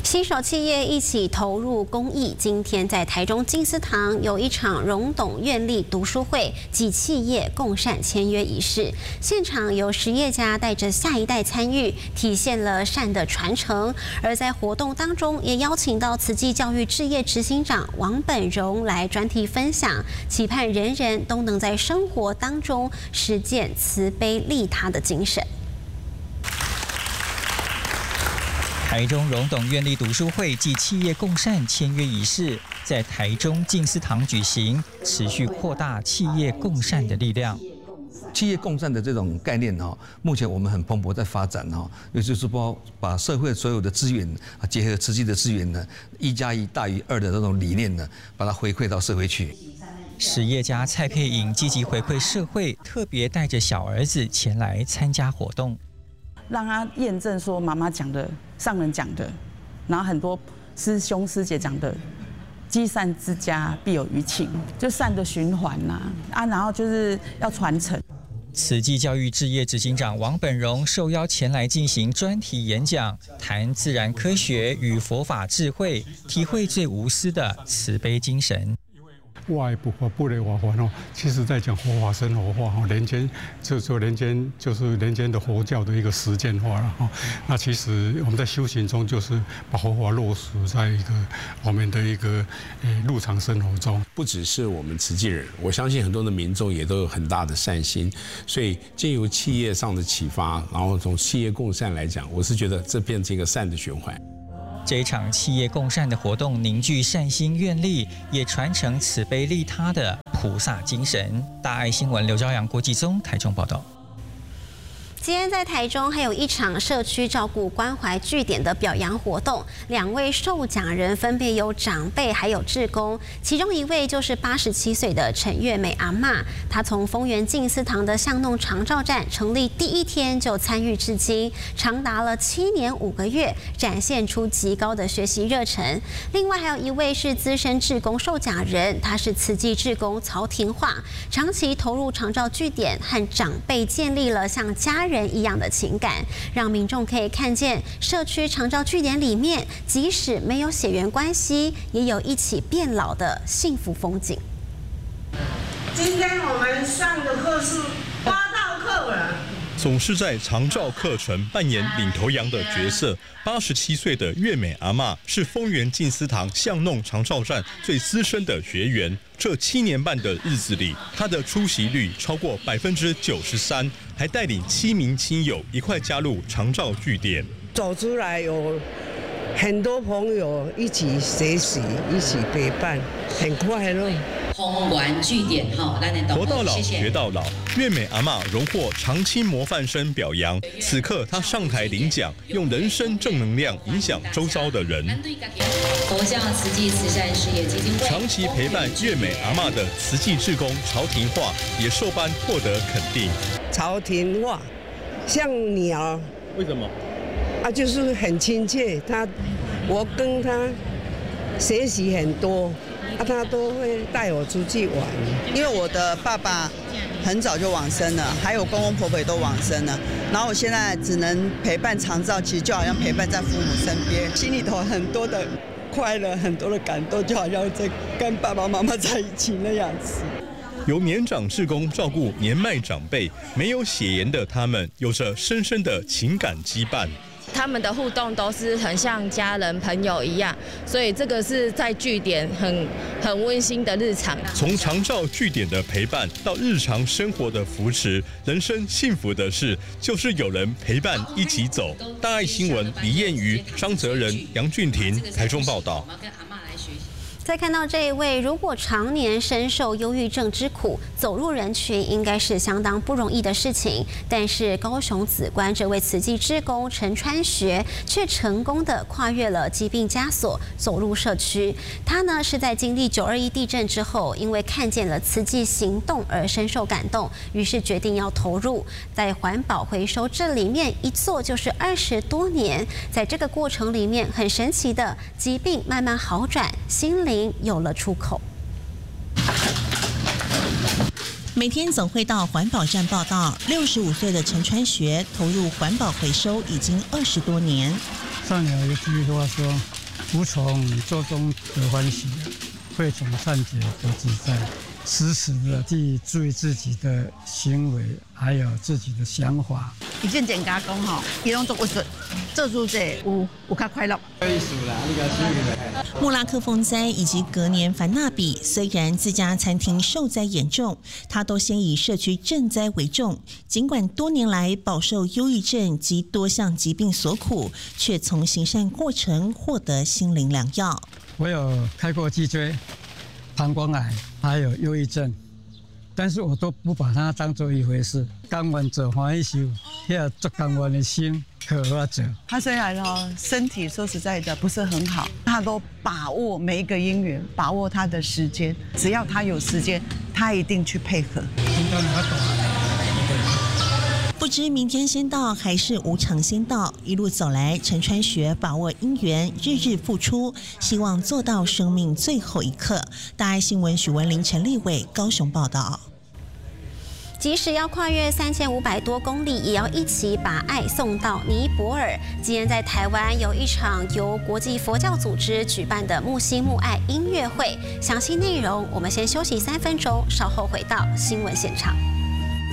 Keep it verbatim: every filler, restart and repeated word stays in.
携手企业一起投入公益。今天在台中金丝堂有一场荣董愿力读书会及企业共善签约仪式，现场由实业家带着下一代参与，体现了善的传承。而在活动当中，也邀请到慈济教育置业执行长王本荣来专题分享，期盼人人都能在生活当中实践慈悲利他的精神。 台中荣董愿力读书会暨企业共善签约仪式在台中静思堂举行，持续扩大企业共善的力量。 企业共善的这种概念哈，目前我们很蓬勃在发展哈，也就是说把社会所有的资源啊，结合慈济的资源呢，一加一大于二的这种理念呢，把它回馈到社会去。 实业家蔡佩颖积极回馈社会，特别带着小儿子前来参加活动。 让他验证说妈妈讲的、上人讲的，然后很多师兄师姐讲的，积善之家必有余庆，就善的循环呐啊，然后就是要传承。 慈济教育置业执行长王本荣受邀前来进行专题演讲，谈自然科学与佛法智慧，体会最无私的慈悲精神。 外不法不累瓦还哦，其实在讲佛法生活化哈，人间就说人间就是人间的佛教的一个实践化了哈。那其实我们在修行中就是把佛法落实在一个我们的一个呃日常生活中。 不只是我们慈济人，我相信很多的民众也都有很大的善心，所以借由企业上的启发，然后从企业共善来讲，我是觉得这变成一个善的循环。 这一场企业共善的活动凝聚善心愿力，也传承慈悲利他的菩萨精神。大爱新闻刘朝阳、郭继宗台中报道。 今天在台中还有一场社区照顾关怀据点的表扬活动，两位受奖人分别有长辈还有志工，其中一位就是八十七岁的陈月美阿嬷，她从丰原静思堂的巷弄长照站成立第一天就参与至今，长达了七年五个月，展现出极高的学习热忱。另外还有一位是资深志工受奖人，他是慈济志工曹廷化，长期投入长照据点，和长辈建立了像家人人一样的情感，让民众可以看见社区长照据点里面，即使没有血缘关系，也有一起变老的幸福风景。 今天我们上的课是八道课了。 总是在长照课程扮演领头羊的角色。八十七岁的月美阿嬷是丰原静思堂巷弄长照站最资深的学员。这七年半的日子里，她的出席率超过百分之九十三，还带领七名亲友一块加入长照据点。 走出来有很多朋友一起学习，一起陪伴，很快乐。 丰原据点哈， 活到老学到老，月美阿嬷荣获长青模范生表扬。此刻她上台领奖，用人生正能量影响周遭的人。 佛教慈济慈善事业基金会长期陪伴月美阿嬷的慈济志工曹廷化也受颁获得肯定。 曹廷化像鸟， 为什么？ 啊，就是很亲切。他，我跟他学习很多。啊，他都会带我出去玩， 因为我的爸爸很早就往生了，还有公公婆婆也都往生了，然后我现在只能陪伴长照，其实就好像陪伴在父母身边，心里头很多的快乐，很多的感动，就好像在跟爸爸妈妈在一起那样子。 由年长志工照顾年迈长辈，没有血缘的他们，有着深深的情感羁绊。 他们的互动都是很像家人朋友一样，所以这个是在据点很很温馨的日常。 从长照据点的陪伴到日常生活的扶持，人生幸福的事就是有人陪伴一起走。大爱新闻李燕瑜、张泽仁、杨俊廷台中报道。 再看到这一位，如果常年深受忧郁症之苦，走入人群应该是相当不容易的事情。但是高雄梓官这位慈济志工陈川学却成功的跨越了疾病枷锁，走入社区。他呢是在经历九二一地震之后，因为看见了慈济行动而深受感动，于是决定要投入在环保回收这里面一做就是二十多年。在这个过程里面，很神奇的，疾病慢慢好转，心灵有了出口。 每天总会到环保站报到。六十五岁的陈川学投入环保回收已经二十多年。 上年有一句话说：“ 无从做中得欢喜，会从善解得自在。时时的去注意自己的行为，还有自己的想法。 以前店家讲吼，伊拢做不准，做出这有有较快乐。 莫拉克风灾以及隔年凡纳比，虽然自家餐厅受灾严重，他都先以社区赈灾为重。尽管多年来饱受忧郁症及多项疾病所苦，却从行善过程获得心灵良药。 我有开过脊椎、膀胱癌，还有忧郁症，但是我都不把它当做一回事。甘愿做欢喜修，遐做甘愿的心可我做。 他虽然哦身体说实在的不是很好，他都把握每一个因缘，把握他的时间，只要他有时间，他一定去配合。 不知明天先到还是无常先到，一路走来，陈川学把握因缘，日日付出，希望做到生命最后一刻。大爱新闻许文玲、陈立伟高雄报道。 即使要跨越三千五百多公里，也要一起把爱送到尼泊尔。今天在台湾有一场由国际佛教组织举办的木心木爱音乐会，详细内容我们先休息三分钟，稍后回到新闻现场。